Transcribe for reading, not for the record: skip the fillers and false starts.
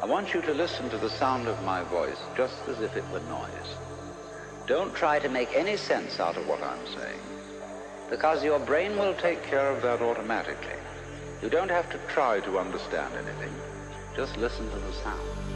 want you to listen to the sound of my voice just as if it were noise. Don't try to make any sense out of what I'm saying, because your brain will take care of that automatically. You don't have to try to understand anything. Just listen to the sound.